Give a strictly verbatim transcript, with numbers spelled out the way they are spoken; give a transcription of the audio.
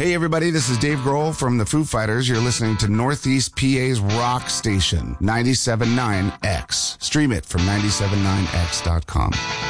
Hey, everybody, this is Dave Grohl from the Foo Fighters. You're listening to Northeast P A's rock station, ninety-seven point nine X. Stream it from nine seven nine X dot com.